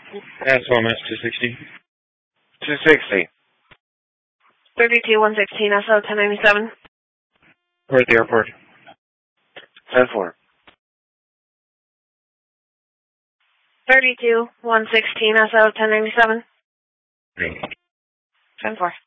SOMS 260. 260. 32-116 SL 1097. We're at the airport. 10-4. 32-116 SL 1097. 10-4.